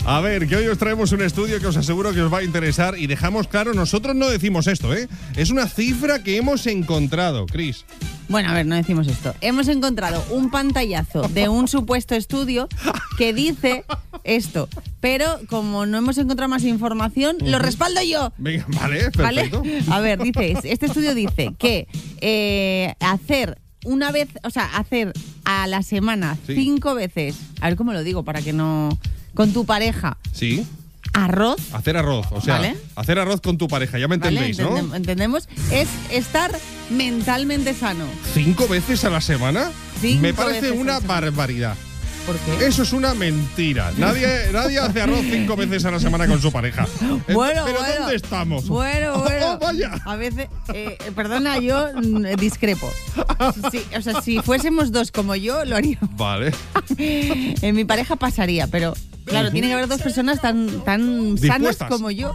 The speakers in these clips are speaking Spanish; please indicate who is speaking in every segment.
Speaker 1: A ver, que hoy os traemos un estudio que os aseguro que os va a interesar y dejamos claro, nosotros no decimos esto, ¿eh? Es una cifra que hemos encontrado, Chris.
Speaker 2: Bueno, a ver, no decimos esto. Hemos encontrado un pantallazo de un supuesto estudio que dice esto, pero como no hemos encontrado más información, lo respaldo yo.
Speaker 1: Venga, vale, perfecto.
Speaker 2: ¿Vale? A ver, dice, este estudio dice que hacer una vez, o sea, hacer a la semana 5 veces, a ver cómo lo digo para que no, con tu pareja.
Speaker 1: Sí.
Speaker 2: Arroz.
Speaker 1: Hacer arroz, o sea, ¿vale? Hacer arroz con tu pareja, ya me entendéis,
Speaker 2: ¿vale?
Speaker 1: ¿no?
Speaker 2: Entendemos, es estar mentalmente sano.
Speaker 1: 5 veces a la semana?
Speaker 2: 5
Speaker 1: me parece
Speaker 2: veces
Speaker 1: una barbaridad.
Speaker 2: ¿Por qué?
Speaker 1: Eso es una mentira. Nadie hace arroz 5 veces a la semana con su pareja.
Speaker 2: Bueno,
Speaker 1: ¿Pero dónde estamos?
Speaker 2: Bueno.
Speaker 1: Oh, vaya.
Speaker 2: A veces, perdona, yo discrepo. Sí, o sea, si fuésemos dos como yo, lo haría.
Speaker 1: Vale.
Speaker 2: En mi pareja pasaría, pero claro, tiene que haber 2 personas tan sanas como yo.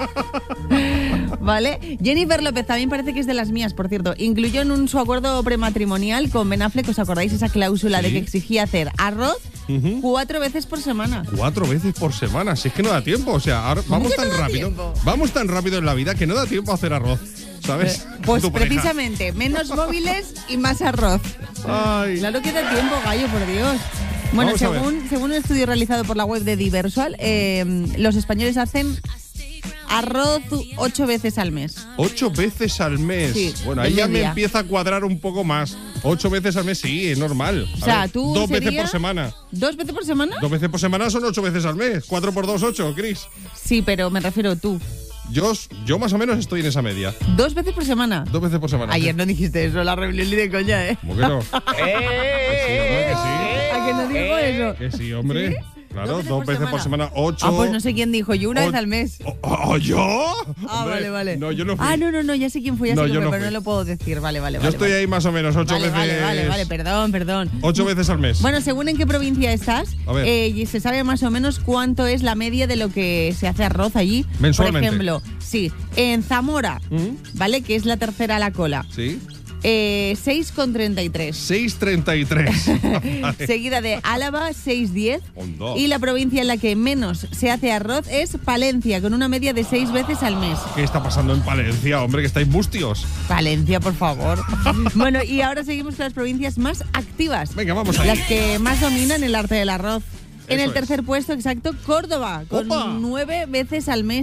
Speaker 2: ¿Vale? Jennifer López también parece que es de las mías, por cierto. Incluyó en su acuerdo prematrimonial con Ben Affleck, ¿os acordáis esa cláusula de que exigía hacer arroz 4 veces por semana?
Speaker 1: 4 veces por semana, si es que no da tiempo. O sea, ahora vamos tan rápido. Vamos tan rápido en la vida que no da tiempo a hacer arroz. ¿Sabes?
Speaker 2: Pues precisamente, menos móviles y más arroz.
Speaker 1: Ay.
Speaker 2: Claro que da tiempo, gallo, por Dios. Bueno, según un estudio realizado por la web de Diversual, los españoles hacen arroz 8 veces al mes.
Speaker 1: 8 veces al mes.
Speaker 2: Sí,
Speaker 1: bueno, ahí ya me empieza a cuadrar un poco más. 8 veces al mes, sí, es normal.
Speaker 2: O sea, tú
Speaker 1: 2 veces por semana.
Speaker 2: ¿2 veces por semana?
Speaker 1: 2 veces por semana son 8 veces al mes. 4 por 2, 8, Chris.
Speaker 2: Sí, pero me refiero tú.
Speaker 1: Yo más o menos estoy en esa media.
Speaker 2: 2 veces por semana.
Speaker 1: 2 veces por semana.
Speaker 2: Ayer no dijiste eso, la rebelión ni de coña, ¿eh?
Speaker 1: ¿Cómo que no? Que sí.
Speaker 2: ¿A que no digo eso?
Speaker 1: Que sí, hombre.
Speaker 2: ¿Sí?
Speaker 1: Claro, 2 veces por semana, 8.
Speaker 2: Ah, pues no sé quién dijo, yo una vez al mes.
Speaker 1: ¿Yo?
Speaker 2: Ah,
Speaker 1: Hombre,
Speaker 2: vale.
Speaker 1: No, yo no fui.
Speaker 2: Ah, no, ya sé quién fue,
Speaker 1: No,
Speaker 2: pero
Speaker 1: fui.
Speaker 2: no lo puedo decir. Vale.
Speaker 1: Yo estoy ahí más o menos 8 veces.
Speaker 2: Vale, perdón.
Speaker 1: 8 veces al mes.
Speaker 2: Bueno, según en qué provincia estás, se sabe más o menos cuánto es la media de lo que se hace arroz allí.
Speaker 1: Mensualmente.
Speaker 2: Por ejemplo, sí, en Zamora, ¿vale? Que es la tercera a la cola.
Speaker 1: Sí.
Speaker 2: 6,33.
Speaker 1: 6,33. Vale.
Speaker 2: Seguida de Álava, 6,10. Y la provincia en la que menos se hace arroz es Palencia, con una media de 6 veces al mes.
Speaker 1: ¿Qué está pasando en Palencia, hombre? Que estáis bustios.
Speaker 2: Palencia, por favor. Bueno, y ahora seguimos con las provincias más activas.
Speaker 1: Venga, vamos ahí.
Speaker 2: Las que más dominan el arte del arroz. En el
Speaker 1: Eso
Speaker 2: tercer puesto, exacto, Córdoba, con 9 veces al mes.